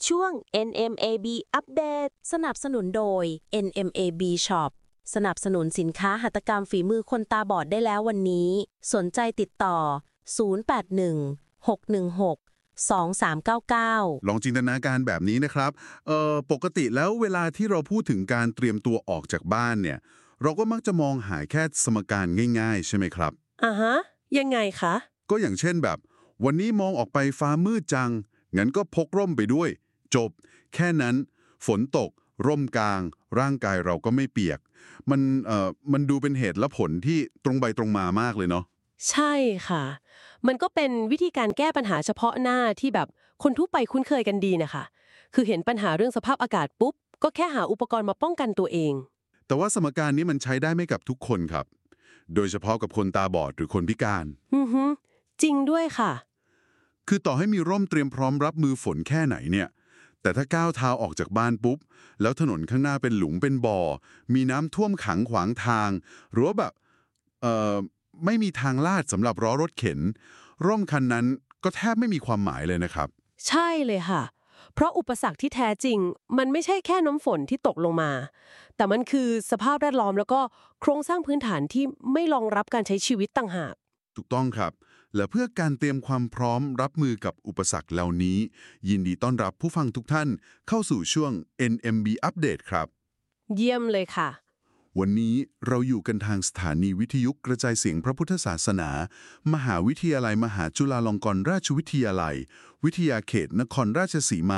ช่วง NMAB อัปเดตสนับสนุนโดย NMAB Shop สนับสนุนสินค้าหัตถกรรมฝีมือคนตาบอดได้แล้ววันนี้สนใจติดต่อ 0816162399 ลองจินตนาการแบบนี้นะครับปกติแล้วเวลาที่เราพูดถึงการเตรียมตัวออกจากบ้านเนี่ยเราก็มักจะมองหาแค่สมการง่ายๆใช่ไหมครับยังไงคะก็อย่างเช่นแบบวันนี้มองออกไปฟ้ามืดจังงั้นก็พกร่มไปด้วยจบแค่นั้นฝนตกร่มกลางร่างกายเราก็ไม่เปียกมันดูเป็นเหตุและผลที่ตรงไปตรงมามากเลยเนาะใช่ค่ะมันก็เป็นวิธีการแก้ปัญหาเฉพาะหน้าที่แบบคนทั่วไปคุ้นเคยกันดีนะคะคือเห็นปัญหาเรื่องสภาพอากาศปุ๊บก็แค่หาอุปกรณ์มาป้องกันตัวเองแต่ว่าสมการนี้มันใช้ได้ไม่กับทุกคนครับโดยเฉพาะกับคนตาบอดหรือคนพิการจริงด้วยค่ะคือต่อให้มีร่มเตรียมพร้อมรับมือฝนแค่ไหนเนี่ยแต่ถ้าก้าวเท้าออกจากบ้านปุ๊บแล้วถนนข้างหน้าเป็นหลุมเป็นบ่อมีน้ำท่วมขังขวางทางหรือว่าแบบไม่มีทางลาดสำหรับล้อรถเข็นร่มคันนั้นก็แทบไม่มีความหมายเลยนะครับใช่เลยค่ะเพราะอุปสรรคที่แท้จริงมันไม่ใช่แค่น้ำฝนที่ตกลงมาแต่มันคือสภาพแวดล้อมแล้วก็โครงสร้างพื้นฐานที่ไม่รองรับการใช้ชีวิตต่างหากถูกต้องครับและเพื่อการเตรียมความพร้อมรับมือกับอุปสรรคเหล่านี้ยินดีต้อนรับผู้ฟังทุกท่านเข้าสู่ช่วง NMB Update ครับเยี่ยมเลยค่ะวันนี้เราอยู่กันทางสถานีวิทยุกระจายเสียงพระพุทธศาสนา มหาวิทยาลัยมหาจุฬาลงกรณราชวิทยาลัยวิทยาเขตนครราชสีมา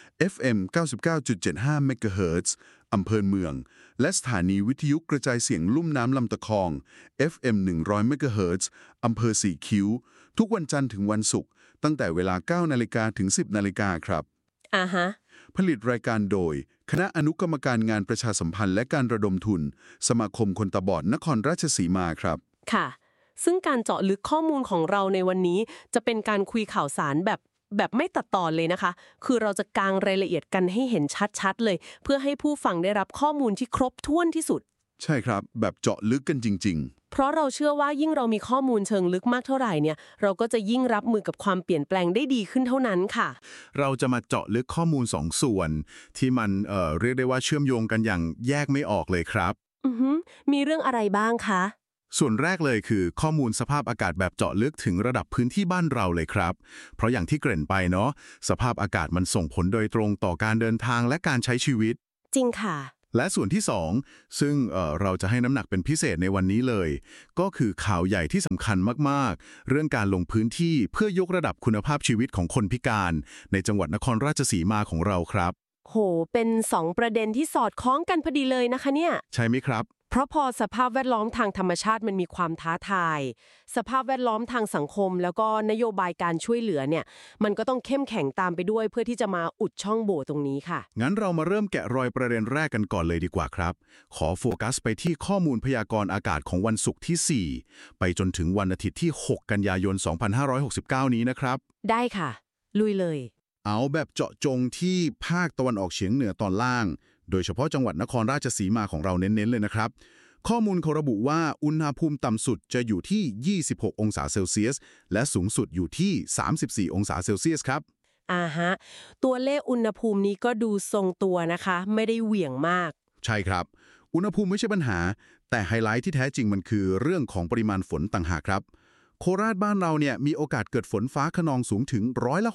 FM 99.75 เมกะเฮิรตซ์อำเภอเมืองและสถานีวิทยุกระจายเสียงลุ่มน้ำลำตะคอง FM 100 เมกะเฮิรตซ์อำเภอสีคิ้วทุกวันจันทร์ถึงวันศุกร์ตั้งแต่เวลา 9 นาฬิกาถึง 10 นาฬิกาครับผลิตรายการโดยคณะอนุกรรมการงานประชาสัมพันธ์และการระดมทุนสมาคมคนตาบอดนครราชสีมาครับค่ะซึ่งการเจาะลึกข้อมูลของเราในวันนี้จะเป็นการคุยข่าวสารแบบไม่ตัดตอนเลยนะคะคือเราจะกางรายละเอียดกันให้เห็นชัดๆเลยเพื่อให้ผู้ฟังได้รับข้อมูลที่ครบถ้วนที่สุดใช่ครับแบบเจาะลึกกันจริงๆเพราะเราเชื่อว่ายิ่งเรามีข้อมูลเชิงลึกมากเท่าไหร่เนี่ยเราก็จะยิ่งรับมือกับความเปลี่ยนแปลงได้ดีขึ้นเท่านั้นค่ะเราจะมาเจาะลึกข้อมูล2ส่วนที่มันเรียกได้ว่าเชื่อมโยงกันอย่างแยกไม่ออกเลยครับมีเรื่องอะไรบ้างคะส่วนแรกเลยคือข้อมูลสภาพอากาศแบบเจาะลึกถึงระดับพื้นที่บ้านเราเลยครับเพราะอย่างที่เกริ่นไปเนาะสภาพอากาศมันส่งผลโดยตรงต่อการเดินทางและการใช้ชีวิตจริงค่ะและส่วนที่2ซึ่งเราจะให้น้ำหนักเป็นพิเศษในวันนี้เลยก็คือข่าวใหญ่ที่สำคัญมากๆเรื่องการลงพื้นที่เพื่อยกระดับคุณภาพชีวิตของคนพิการในจังหวัดนครราชสีมาของเราครับโหเป็น2ประเด็นที่สอดคล้องกันพอดีเลยนะคะเนี่ยใช่ไหมครับเพราะพอสภาพแวดล้อมทางธรรมชาติมันมีความท้าทายสภาพแวดล้อมทางสังคมแล้วก็นโยบายการช่วยเหลือเนี่ยมันก็ต้องเข้มแข็งตามไปด้วยเพื่อที่จะมาอุดช่องโหว่ตรงนี้ค่ะงั้นเรามาเริ่มแกะรอยประเด็นแรกกันก่อนเลยดีกว่าครับขอโฟกัสไปที่ข้อมูลพยากรณ์อากาศของวันศุกร์ที่4ไปจนถึงวันอาทิตย์ที่6กันยายน2569นี้นะครับได้ค่ะลุยเลยเอาแบบเจาะจงที่ภาคตะวันออกเฉียงเหนือตอนล่างโดยเฉพาะจังหวัดนครราชสีมาของเราเน้นๆเลยนะครับข้อมูลเขาระบุว่าอุณหภูมิต่ำสุดจะอยู่ที่26องศาเซลเซียสและสูงสุดอยู่ที่34องศาเซลเซียสครับตัวเลขอุณหภูมินี้ก็ดูทรงตัวนะคะไม่ได้เหวี่ยงมากใช่ครับอุณหภูมิไม่ใช่ปัญหาแต่ไฮไลท์ที่แท้จริงมันคือเรื่องของปริมาณฝนต่างหากครับโคราชบ้านเราเนี่ยมีโอกาสเกิดฝนฟ้าคะนองสูงถึง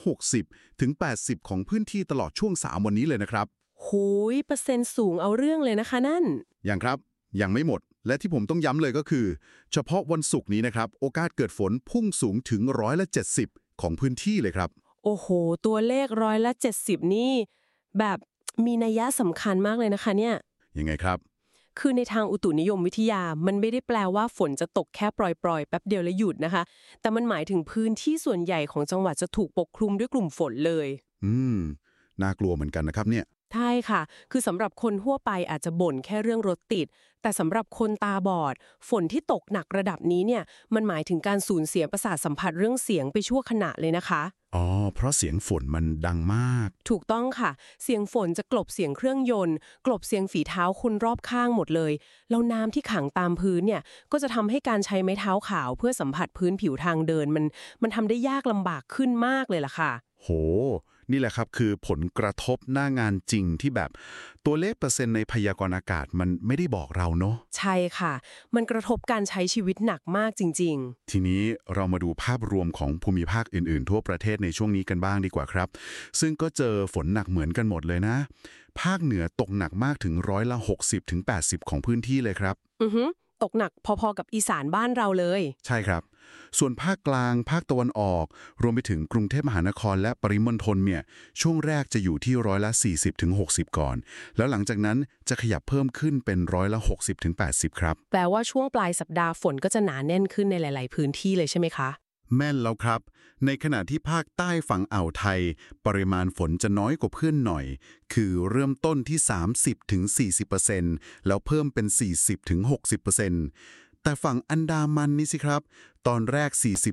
60%ถึง80%ของพื้นที่ตลอดช่วง3วันนี้เลยนะครับหูยเปอร์เซ็นต์สูงเอาเรื่องเลยนะคะนั่นยังครับยังไม่หมดและที่ผมต้องย้ำเลยก็คือเฉพาะวันศุกร์นี้นะครับโอกาสเกิดฝนพุ่งสูงถึง70%ของพื้นที่เลยครับโอ้โหตัวเลข70%นี่แบบมีนัยสำคัญมากเลยนะคะเนี่ยยังไงครับคือในทางอุตุนิยมวิทยามันไม่ได้แปลว่าฝนจะตกแค่ปล่อยๆแป๊บเดียวแล้วหยุดนะคะแต่มันหมายถึงพื้นที่ส่วนใหญ่ของจังหวัดจะถูกปกคลุมด้วยกลุ่มฝนเลยน่ากลัวเหมือนกันนะครับเนี่ยใช่ค่ะคือสำหรับคนทั่วไปอาจจะบ่นแค่เรื่องรถติดแต่สำหรับคนตาบอดฝนที่ตกหนักระดับนี้เนี่ยมันหมายถึงการสูญเสียประสาทสัมผัสเรื่องเสียงไปชั่วขณะเลยนะคะเพราะเสียงฝนมันดังมากถูกต้องค่ะเสียงฝนจะกลบเสียงเครื่องยนต์กลบเสียงฝีเท้าคนรอบข้างหมดเลยแล้วน้ำที่ขังตามพื้นเนี่ยก็จะทำให้การใช้ไม้เท้าขาวเพื่อสัมผัสพื้นผิวทางเดินมันทำได้ยากลำบากขึ้นมากเลยล่ะค่ะโหนี่แหละครับคือผลกระทบหน้างานจริงที่แบบตัวเลขเปอร์เซ็นต์ในพยากรณ์อากาศมันไม่ได้บอกเราเนาะใช่ค่ะ มันกระทบการใช้ชีวิตหนักมากจริงๆทีนี้เรามาดูภาพรวมของภูมิภาคอื่นๆทั่วประเทศในช่วงนี้กันบ้างดีกว่าครับซึ่งก็เจอฝนหนักเหมือนกันหมดเลยนะภาคเหนือตกหนักมากถึง60-80%ของพื้นที่เลยครับตกหนักพอๆกับอีสานบ้านเราเลยใช่ครับส่วนภาคกลางภาคตะวันออกรวมไปถึงกรุงเทพมหานครและปริมณฑลเนี่ยช่วงแรกจะอยู่ที่40-60%ก่อนแล้วหลังจากนั้นจะขยับเพิ่มขึ้นเป็น60-80%ครับแปลว่าช่วงปลายสัปดาห์ฝนก็จะหนาแน่นขึ้นในหลายๆพื้นที่เลยใช่ไหมคะแม่นแล้วครับในขณะที่ภาคใต้ฝั่งอ่าวไทยปริมาณฝนจะน้อยกว่าเพื่อนหน่อยคือเริ่มต้นที่30-40%แล้วเพิ่มเป็น 40-60%แต่ฝั่งอันดามันนี่สิครับตอนแรก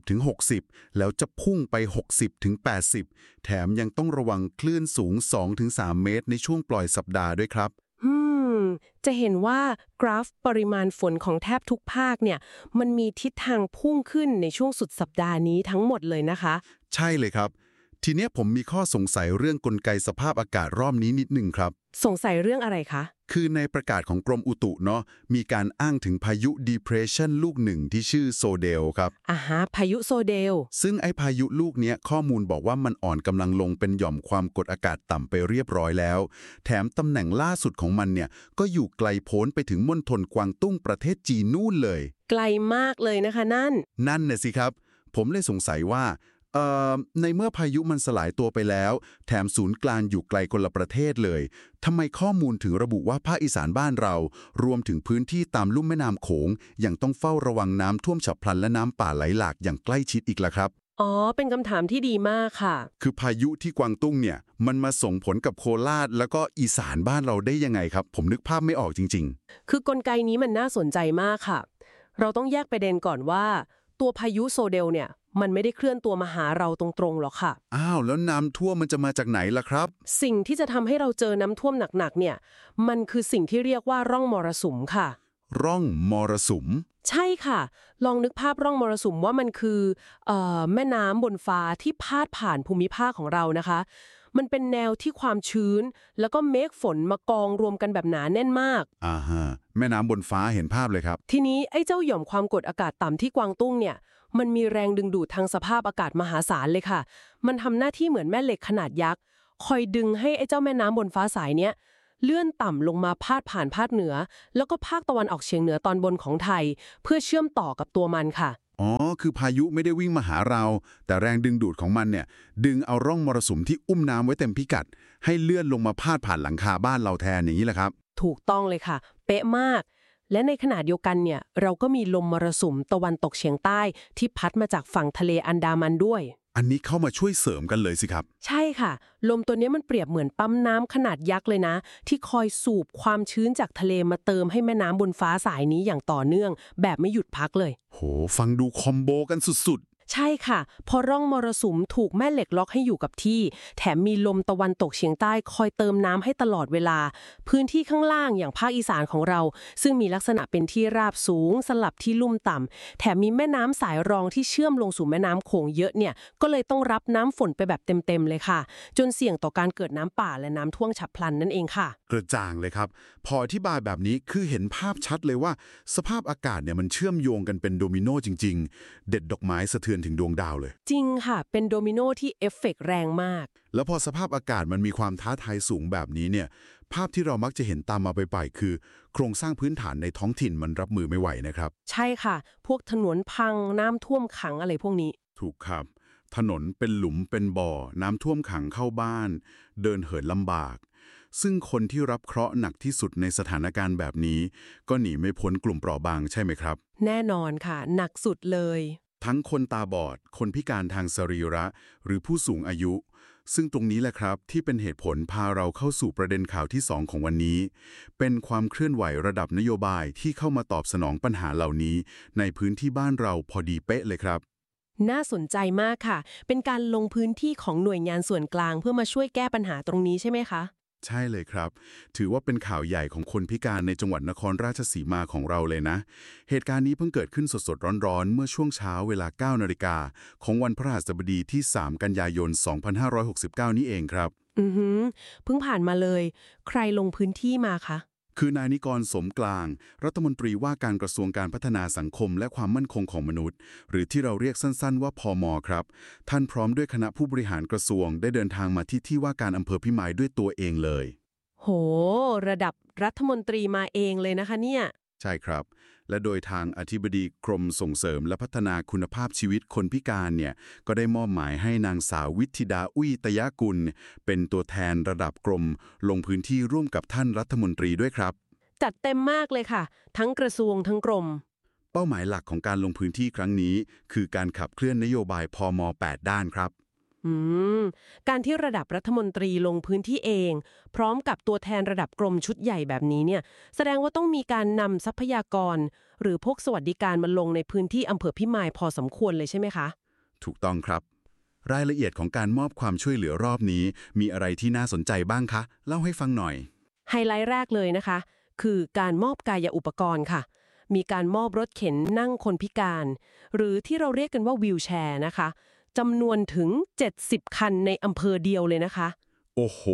40-60แล้วจะพุ่งไป60-80แถมยังต้องระวังคลื่นสูง 2-3 เมตรในช่วงปล่อยสัปดาห์ด้วยครับจะเห็นว่ากราฟปริมาณฝนของแทบทุกภาคเนี่ยมันมีทิศทางพุ่งขึ้นในช่วงสุดสัปดาห์นี้ทั้งหมดเลยนะคะใช่เลยครับทีเนี้ยผมมีข้อสงสัยเรื่องกลไกสภาพอากาศรอบนี้นิดหนึ่งครับสงสัยเรื่องอะไรคะคือในประกาศของกรมอุตุเนาะมีการอ้างถึงพายุ depression ลูกหนึ่งที่ชื่อโซเดลครับพายุโซเดลซึ่งไอ้พายุลูกเนี้ยข้อมูลบอกว่ามันอ่อนกำลังลงเป็นหย่อมความกดอากาศต่ำไปเรียบร้อยแล้วแถมตำแหน่งล่าสุดของมันเนี่ยก็อยู่ไกลโพ้นไปถึงมณฑลกวางตุ้งประเทศจีนนู่นเลยไกลมากเลยนะคะนั่นน่ะสิครับผมเลยสงสัยว่าในเมื่อพายุมันสลายตัวไปแล้วแถมศูนย์กลางอยู่ไกลคนละประเทศเลยทำไมข้อมูลถึงระบุว่าภาคอีสานบ้านเรารวมถึงพื้นที่ตามลุ่มแม่น้ำโขงยังต้องเฝ้าระวังน้ำท่วมฉับพลันและน้ำป่าไหลหลากอย่างใกล้ชิดอีกล่ะครับเป็นคำถามที่ดีมากค่ะคือพายุที่กวางตุ้งเนี่ยมันมาส่งผลกับโคราชแล้วก็อีสานบ้านเราได้ยังไงครับผมนึกภาพไม่ออกจริงๆคือกลไกนี้มันน่าสนใจมากค่ะเราต้องแยกประเด็นก่อนว่าตัวพายุโซเดลเนี่ยมันไม่ได้เคลื่อนตัวมาหาเราตรงๆหรอกค่ะแล้วน้ำท่วมมันจะมาจากไหนล่ะครับสิ่งที่จะทำให้เราเจอน้ำท่วมหนักๆเนี่ยมันคือสิ่งที่เรียกว่าร่องมรสุมค่ะร่องมรสุมใช่ค่ะลองนึกภาพร่องมรสุมว่ามันคือแม่น้ำบนฟ้าที่พาดผ่านภูมิภาคของเรานะคะมันเป็นแนวที่ความชื้นแล้วก็เมฆฝนมากองรวมกันแบบหนาแน่นมากแม่น้ำบนฟ้าเห็นภาพเลยครับทีนี้ไอ้เจ้าหย่อมความกดอากาศต่ำที่กวางตุ้งเนี่ยมันมีแรงดึงดูดทางสภาพอากาศมหาศาลเลยค่ะมันทำหน้าที่เหมือนแม่เหล็กขนาดยักษ์คอยดึงให้ไอ้เจ้าแม่น้ำบนฟ้าสายเนี้ยเลื่อนต่ำลงมาพาดผ่านภาคเหนือแล้วก็ภาคตะวันออกเฉียงเหนือตอนบนของไทยเพื่อเชื่อมต่อกับตัวมันค่ะคือพายุไม่ได้วิ่งมาหาเราแต่แรงดึงดูดของมันเนี่ยดึงเอาร่องมรสุมที่อุ้มน้ำไว้เต็มพิกัดให้เลื่อนลงมาพาดผ่านหลังคาบ้านเราแทนอย่างนี้แหละครับถูกต้องเลยค่ะเป๊ะมากและในขณะเดียวกันเนี่ยเราก็มีลมมรสุมตะวันตกเฉียงใต้ที่พัดมาจากฝั่งทะเลอันดามันด้วยอันนี้เข้ามาช่วยเสริมกันเลยสิครับใช่ค่ะลมตัวนี้มันเปรียบเหมือนปั๊มน้ำขนาดยักษ์เลยนะที่คอยสูบความชื้นจากทะเลมาเติมให้แม่น้ำบนฟ้าสายนี้อย่างต่อเนื่องแบบไม่หยุดพักเลยโหฟังดูคอมโบกันสุดใช่ค่ะพอร่องมรสุมถูกแม่เหล็กล็อกให้อยู่กับที่แถมมีลมตะวันตกเฉียงใต้คอยเติมน้ำให้ตลอดเวลาพื้นที่ข้างล่างอย่างภาคอีสานของเราซึ่งมีลักษณะเป็นที่ราบสูงสลับที่ลุ่มต่ำแถมมีแม่น้ำสายรองที่เชื่อมลงสู่แม่น้ำโขงเยอะเนี่ยก็เลยต้องรับน้ำฝนไปแบบเต็มๆเลยค่ะจนเสี่ยงต่อการเกิดน้ำป่าและน้ำท่วมฉับพลันนั่นเองค่ะกระจ่างเลยครับพออธิบายแบบนี้คือเห็นภาพชัดเลยว่าสภาพอากาศเนี่ยมันเชื่อมโยงกันเป็นโดมิโนจริงๆเด็ดดอกไม้สะเทือนถึงดวงดาวเลยจริงค่ะเป็นโดมิโนที่เอฟเฟกต์แรงมากแล้วพอสภาพอากาศมันมีความท้าทายสูงแบบนี้เนี่ยภาพที่เรามักจะเห็นตามมาบ่อยๆคือโครงสร้างพื้นฐานในท้องถิ่นมันรับมือไม่ไหวนะครับใช่ค่ะพวกถนนพังน้ำท่วมขังอะไรพวกนี้ถูกครับถนนเป็นหลุมเป็นบ่อน้ำท่วมขังเข้าบ้านเดินเหินลำบากซึ่งคนที่รับเคราะห์หนักที่สุดในสถานการณ์แบบนี้ก็หนีไม่พ้นกลุ่มเปราะบางใช่ไหมครับแน่นอนค่ะหนักสุดเลยทั้งคนตาบอดคนพิการทางสรีระหรือผู้สูงอายุซึ่งตรงนี้แหละครับที่เป็นเหตุผลพาเราเข้าสู่ประเด็นข่าวที่2ของวันนี้เป็นความเคลื่อนไหวระดับนโยบายที่เข้ามาตอบสนองปัญหาเหล่านี้ในพื้นที่บ้านเราพอดีเป๊ะเลยครับน่าสนใจมากค่ะเป็นการลงพื้นที่ของหน่วยงานส่วนกลางเพื่อมาช่วยแก้ปัญหาตรงนี้ใช่ไหมคะใช่เลยครับ ถือว่าเป็นข่าวใหญ่ของคนพิการในจังหวัดนครราชสีมาของเราเลยนะ เหตุการณ์นี้เพิ่งเกิดขึ้นสดๆร้อนๆเมื่อช่วงเช้าเวลา 9 นาฬิกาของวันพฤหัสบดีที่ 3 กันยายน 2569 นี้เองครับอือหือเพิ่งผ่านมาเลย ใครลงพื้นที่มาคะคือนายนิกรสมกลาง รัฐมนตรีว่าการกระทรวงการพัฒนาสังคมและความมั่นคงของมนุษย์ หรือที่เราเรียกสั้นๆว่าพม.ครับ ท่านพร้อมด้วยคณะผู้บริหารกระทรวงได้เดินทางมาที่ว่าการอำเภอพิมายด้วยตัวเองเลยโห ระดับรัฐมนตรีมาเองเลยนะคะเนี่ยใช่ครับ และโดยทางอธิบดีกรมส่งเสริมและพัฒนาคุณภาพชีวิตคนพิการเนี่ยก็ได้มอบหมายให้นางสาววิธิดาอุ้ยตยกุลเป็นตัวแทนระดับกรมลงพื้นที่ร่วมกับท่านรัฐมนตรีด้วยครับจัดเต็มมากเลยค่ะ ทั้งกระทรวงทั้งกรมเป้าหมายหลักของการลงพื้นที่ครั้งนี้ คือการขับเคลื่อนนโยบายพม. 8 ด้านครับอืมการที่ระดับรัฐมนตรีลงพื้นที่เอง พร้อมกับตัวแทนระดับกรมชุดใหญ่แบบนี้เนี่ยแสดงว่าต้องมีการนำทรัพยากร หรือพวกสวัสดิการมาลงในพื้นที่อำเภอพิมายพอสมควรเลยใช่ไหมคะถูกต้องครับ รายละเอียดของการมอบความช่วยเหลือรอบนี้ มีอะไรที่น่าสนใจบ้างคะเล่าให้ฟังหน่อยไฮไลท์แรกเลยนะคะ คือการมอบกายอุปกรณ์ค่ะ มีการมอบรถเข็นนั่งคนพิการ หรือที่เราเรียกกันว่าวีลแชร์นะคะจำนวนถึง70คันในอำเภอเดียวเลยนะคะโอ้โห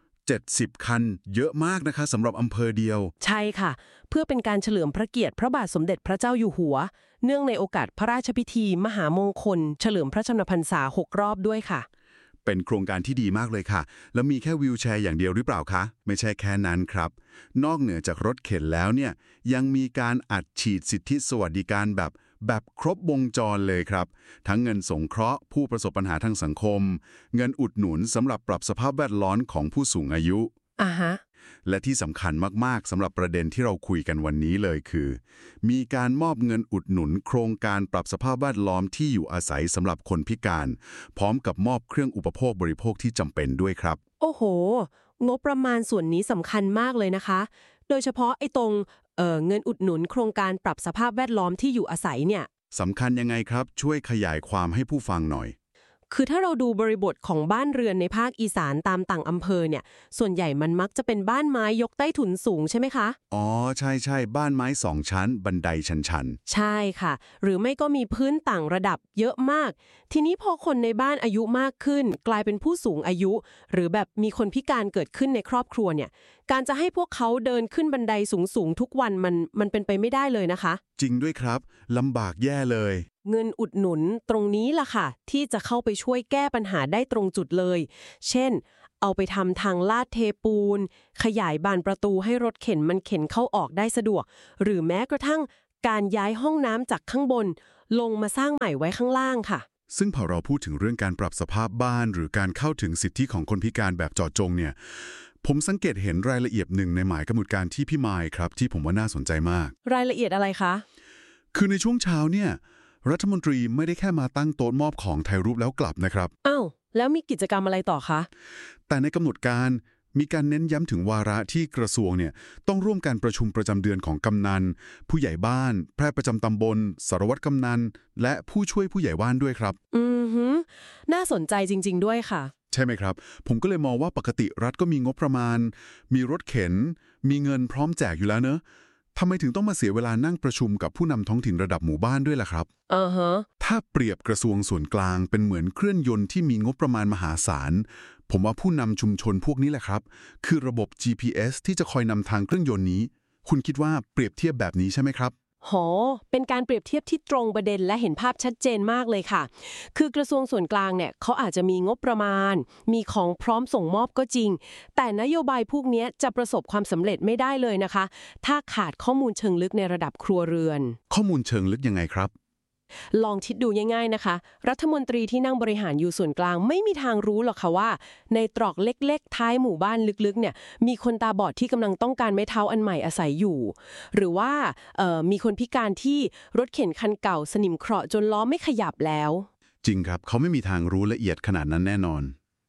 70 คัน เยอะมากนะคะสำหรับอำเภอเดียวใช่ค่ะ เพื่อเป็นการเฉลิมพระเกียรติพระบาทสมเด็จพระเจ้าอยู่หัว เนื่องในโอกาสพระราชพิธีมหามงคล เฉลิมพระชนมพรรษา6 รอบด้วยค่ะเป็นโครงการที่ดีมากเลยค่ะ แล้วมีแค่วีลแชร์อย่างเดียวหรือเปล่าคะ ไม่ใช่แค่นั้นครับ นอกเหนือจากรถเข็นแล้วเนี่ยยังมีการอัดฉีดสิทธิสวัสดิการแบบครบวงจรเลยครับ ทั้งเงินสงเคราะห์ผู้ประสบปัญหาทางสังคม เงินอุดหนุนสำหรับปรับสภาพแวดล้อมของผู้สูงอายุฮะและที่สำคัญมากๆสำหรับประเด็นที่เราคุยกันวันนี้เลยคือ มีการมอบเงินอุดหนุนโครงการปรับสภาพแวดล้อมที่อยู่อาศัยสำหรับคนพิการ พร้อมกับมอบเครื่องอุปโภคบริโภคที่จำเป็นด้วยครับโอ้โห งบประมาณส่วนนี้สำคัญมากเลยนะคะ โดยเฉพาะไอ้ตรงเงินอุดหนุนโครงการปรับสภาพแวดล้อมที่อยู่อาศัยเนี่ยสำคัญยังไงครับ ช่วยขยายความให้ผู้ฟังหน่อยคือถ้าเราดูบริบทของบ้านเรือนในภาคอีสานตามต่างอำเภอเนี่ย ส่วนใหญ่มันมักจะเป็นบ้านไม้ยกใต้ถุนสูงใช่ไหมคะอ๋อ ใช่ๆ บ้านไม้2 ชั้น บันไดชันใช่ค่ะ หรือไม่ก็มีพื้นต่างระดับเยอะมาก ทีนี้พอคนในบ้านอายุมากขึ้น กลายเป็นผู้สูงอายุ หรือแบบมีคนพิการเกิดขึ้นในครอบครัวเนี่ย การจะให้พวกเขาเดินขึ้นบันไดสูงๆทุกวันมันเป็นไปไม่ได้เลยนะคะๆ จริงด้วยครับลำบากแย่เลยเงินอุดหนุนตรงนี้ล่ะค่ะ ที่จะเข้าไปช่วยแก้ปัญหาได้ตรงจุดเลย เช่น เอาไปทำทางลาดเทปูน ขยายบานประตูให้รถเข็นมันเข็นเข้าออกได้สะดวก หรือแม้กระทั่งการย้ายห้องน้ำจากข้างบน ลงมาสร้างใหม่ไว้ข้างล่างค่ะซึ่งพอเราพูดถึงเรื่องการปรับสภาพบ้านหรือการเข้าถึงสิทธิของคนพิการแบบเจาะจงเนี่ย ผมสังเกตเห็นรายละเอียดหนึ่งในหมายกำหนดการที่พี่มายครับที่ผมว่าน่าสนใจมากรายละเอียดอะไรคะคือในช่วงเช้าเนี่ยรัฐมนตรีไม่ได้แค่มาตั้งโต๊ะมอบของถ่ายรูปแล้วกลับนะครับอ้าวแล้วมีกิจกรรมอะไรต่อคะแต่ในกำหนดการมีการเน้นย้ำถึงวาระที่กระทรวงเนี่ยต้องร่วมการประชุมประจำเดือนของกำนันผู้ใหญ่บ้านแพทย์ประจำตำบลสารวัตรกำนันและผู้ช่วยผู้ใหญ่บ้านด้วยครับน่าสนใจจริงๆด้วยค่ะใช่ไหมครับผมก็เลยมองว่าปกติรัฐก็มีงบประมาณมีรถเข็นมีเงินพร้อมแจกอยู่แล้วเนอะทำไมถึงต้องมาเสียเวลานั่งประชุมกับผู้นำท้องถิ่นระดับหมู่บ้านด้วยล่ะครับ ถ้าเปรียบกระทรวงส่วนกลางเป็นเหมือนเครื่องยนต์ที่มีงบประมาณมหาศาลผมว่าผู้นำชุมชนพวกนี้แหละครับคือระบบ GPS ที่จะคอยนำทางเครื่องยนต์นี้คุณคิดว่าเปรียบเทียบแบบนี้ใช่ไหมครับเป็นการเปรียบเทียบที่ตรงประเด็นและเห็นภาพชัดเจนมากเลยค่ะ คือกระทรวงส่วนกลางเนี่ยเขาอาจจะมีงบประมาณมีของพร้อมส่งมอบก็จริงแต่นโยบายพวกนี้จะประสบความสำเร็จไม่ได้เลยนะคะถ้าขาดข้อมูลเชิงลึกในระดับครัวเรือนข้อมูลเชิงลึกยังไงครับลองคิดดูง่ายๆนะคะรัฐมนตรีที่นั่งบริหารอยู่ส่วนกลางไม่มีทางรู้หรอกค่ะว่าในตรอกเล็กๆท้ายหมู่บ้านลึกๆเนี่ยมีคนตาบอดที่กำลังต้องการไม้เท้าอันใหม่อาศัยอยู่หรือว่ามีคนพิการที่รถเข็นคันเก่าสนิมเคราะห์จนล้อไม่ขยับแล้วจริงครับเขาไม่มีทางรู้ละเอียดขนาดนั้นแน่นอน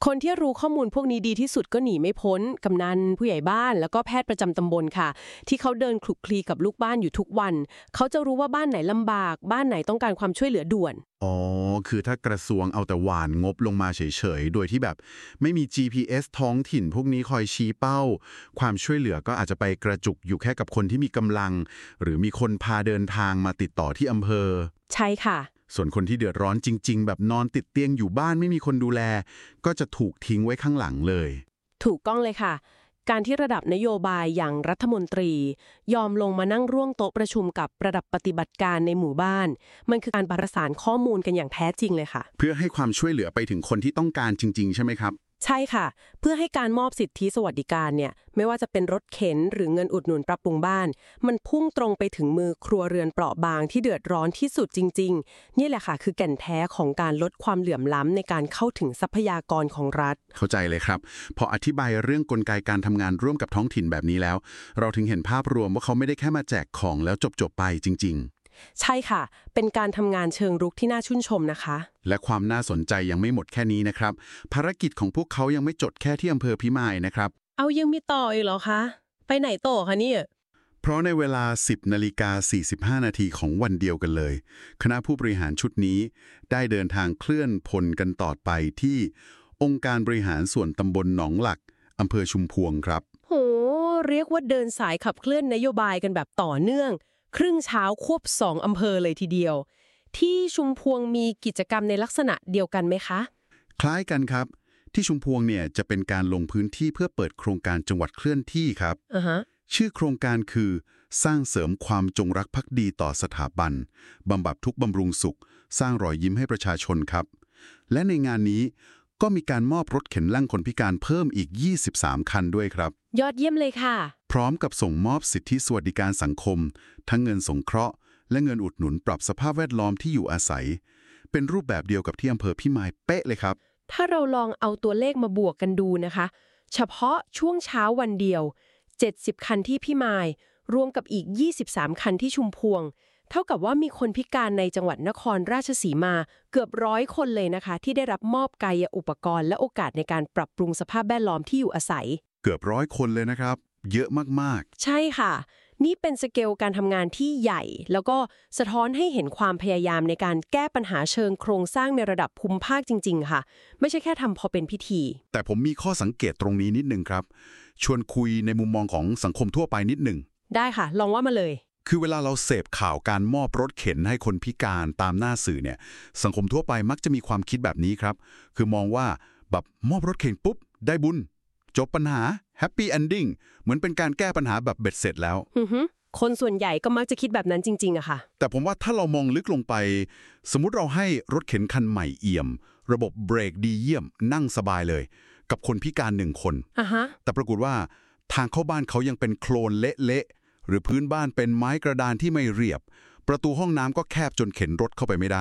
คนที่รู้ข้อมูลพวกนี้ดีที่สุดก็หนีไม่พ้นกำนันผู้ใหญ่บ้านแล้วก็แพทย์ประจำตำบลค่ะที่เขาเดินคลุกคลีกับลูกบ้านอยู่ทุกวันเขาจะรู้ว่าบ้านไหนลำบากบ้านไหนต้องการความช่วยเหลือด่วนอ๋อคือถ้ากระทรวงเอาแต่หว่านงบลงมาเฉยๆโดยที่แบบไม่มี GPS ท้องถิ่นพวกนี้คอยชี้เป้าความช่วยเหลือก็อาจจะไปกระจุกอยู่แค่กับคนที่มีกำลังหรือมีคนพาเดินทางมาติดต่อที่อำเภอใช่ค่ะส่วนคนที่เดือดร้อนจริงๆแบบนอนติดเตียงอยู่บ้านไม่มีคนดูแลก็จะถูกทิ้งไว้ข้างหลังเลยถูกต้องเลยค่ะการที่ระดับนโยบายอย่างรัฐมนตรียอมลงมานั่งร่วมโต๊ะประชุมกับระดับปฏิบัติการในหมู่บ้านมันคือการประสานข้อมูลกันอย่างแท้จริงเลยค่ะเพื่อให้ความช่วยเหลือไปถึงคนที่ต้องการจริงๆใช่ไหมครับใช่ค่ะเพื่อให้การมอบสิทธิสวัสดิการเนี่ยไม่ว่าจะเป็นรถเข็นหรือเงินอุดหนุนปรับปรุงบ้านมันพุ่งตรงไปถึงมือครัวเรือนเปราะบางที่เดือดร้อนที่สุดจริงๆนี่แหละค่ะคือแก่นแท้ของการลดความเหลื่อมล้ำในการเข้าถึงทรัพยากรของรัฐเข้าใจเลยครับพออธิบายเรื่องกลไกการทำงานร่วมกับท้องถิ่นแบบนี้แล้วเราถึงเห็นภาพรวมว่าเขาไม่ได้แค่มาแจกของแล้วจบไปจริงๆใช่ค่ะเป็นการทำงานเชิงรุกที่น่าชื่นชมนะคะและความน่าสนใจยังไม่หมดแค่นี้นะครับภารกิจของพวกเขายังไม่จบแค่ที่อำเภอพิมายนะครับเอายังมีต่ออีกเหรอคะไปไหนต่อคะเนี่ยเพราะในเวลา 10:45 น.ของวันเดียวกันเลยคณะผู้บริหารชุดนี้ได้เดินทางเคลื่อนพลกันต่อไปที่องค์การบริหารส่วนตำบลหนองหลักอำเภอชุมพวงครับโหเรียกว่าเดินสายขับเคลื่อนนโยบายกันแบบต่อเนื่องครึ่งเช้าควบ2อำเภอเลยทีเดียวที่ชุมพวงมีกิจกรรมในลักษณะเดียวกันไหมคะคล้ายกันครับที่ชุมพวงเนี่ยจะเป็นการลงพื้นที่เพื่อเปิดโครงการจังหวัดเคลื่อนที่ครับชื่อโครงการคือสร้างเสริมความจงรักภักดีต่อสถาบันบำบัดทุกข์บำรุงสุขสร้างรอยยิ้มให้ประชาชนครับและในงานนี้ก็มีการมอบรถเข็นนั่งคนพิการเพิ่มอีก23คันด้วยครับยอดเยี่ยมเลยค่ะพร้อมกับส่งมอบสิทธิสวัสดิการสังคมทั้งเงินสงเคราะห์และเงินอุดหนุนปรับสภาพแวดล้อมที่อยู่อาศัยเป็นรูปแบบเดียวกับที่อำเภอพิมายเป๊ะเลยครับถ้าเราลองเอาตัวเลขมาบวกกันดูนะคะเฉพาะช่วงเช้าวันเดียว70คันที่พิมายรวมกับอีก23คันที่ชุมพวงเท่ากับว่ามีคนพิการในจังหวัดนครราชสีมาเกือบ100คนเลยนะคะที่ได้รับมอบกายอุปกรณ์และโอกาสในการปรับปรุงสภาพแวดล้อมที่อยู่อาศัยเกือบ100คนเลยนะครับเยอะมากๆใช่ค่ะนี่เป็นสเกลการทำงานที่ใหญ่แล้วก็สะท้อนให้เห็นความพยายามในการแก้ปัญหาเชิงโครงสร้างในระดับภูมิภาคจริงๆค่ะไม่ใช่แค่ทำพอเป็นพิธีแต่ผมมีข้อสังเกตตรงนี้นิดนึงครับชวนคุยในมุมมองของสังคมทั่วไปนิดนึงได้ค่ะลองว่ามาเลยคือเวลาเราเสพข่าวการมอบรถเข็นให้คนพิการตามหน้าสื่อเนี่ยสังคมทั่วไปมักจะมีความคิดแบบนี้ครับคือมองว่าแบบมอบรถเข็นปุ๊บได้บุญจบปัญหาแฮปปี้เอนดิ้งเหมือนเป็นการแก้ปัญหาแบบเบ็ดเสร็จแล้วคนส่วนใหญ่ก็มักจะคิดแบบนั้นจริงๆอะค่ะแต่ผมว่าถ้าเรามองลึกลงไปสมมุติเราให้รถเข็นคันใหม่เอี่ยมระบบเบรกดีเยี่ยมนั่งสบายเลยกับคนพิการ1คนแต่ปรากฏว่าทางเข้าบ้านเขายังเป็นโคลนเละๆหรือพื้นบ้านเป็นไม้กระดานที่ไม่เรียบประตูห้องน้ำก็แคบจนเข็นรถเข้าไปไม่ได้